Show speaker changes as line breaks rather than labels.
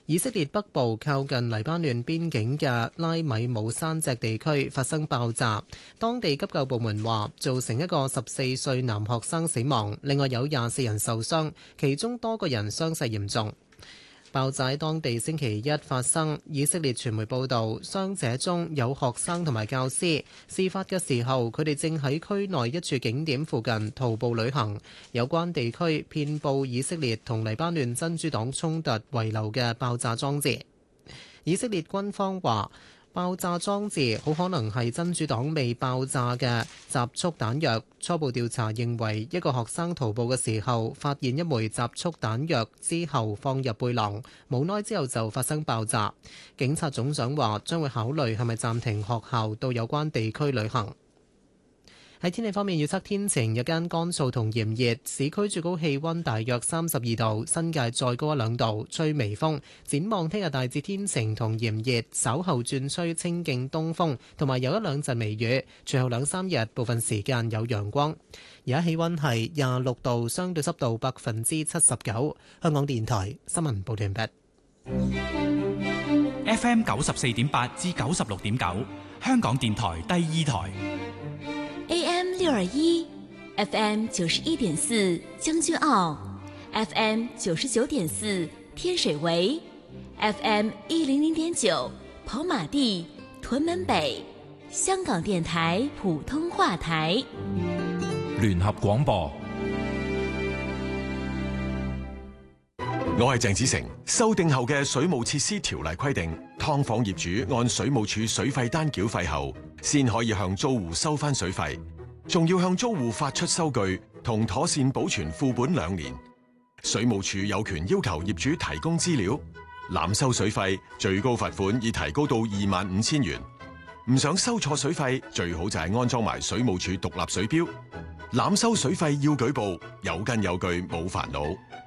以色列北部靠近黎巴嫩邊境嘅拉米姆山脊地區發生爆炸，當地急救部門話造成一個14歲男學生死亡，另外有24人受傷，其中多個人傷勢嚴重。爆炸喺當地星期一發生，以色列傳媒報道，傷者中有學生同埋教師。事發嘅時候，佢哋正喺區內一處景點附近徒步旅行。有關地區遍佈以色列同黎巴嫩真主黨衝突遺留嘅爆炸裝置。以色列軍方話，爆炸裝置好可能係真主黨未爆炸嘅集束彈藥。初步調查認為，一個學生徒步嘅時候發現一枚集束彈藥之後放入背囊，無耐之後就發生爆炸。警察總長話將會考慮係咪暫停學校到有關地區旅行。喺天氣方面，預測天晴，日間乾燥同炎熱，市區最高氣溫大約32度，新界再高1-2度，吹微風。展望聽日大致天晴同炎熱，稍後轉吹清勁東風，同埋有1-2陣微雨。隨後2-3日部分時間有陽光。而家氣溫係26度，相對濕度79%。香港電台新聞報道完
畢。FM 94.8至96.9，香港電台第2台。
AM 621 FM 91.4將軍澳 FM 99.4天水圍 FM 100.9跑馬地屯門北香港電台普通話台
聯合廣播。
我係鄭子誠。修訂後嘅水務設施條例規定，劏房業主按水務署水費單繳費後，先可以向租戶收返水費，仲要向租戶發出收據同妥善保存副本2年。水務署有權要求業主提供資料。濫收水費，最高罰款已提高到25,000元。唔想收錯水費，最好就係安裝埋水務署獨立水錶。濫收水費要舉報，有根有據冇煩惱。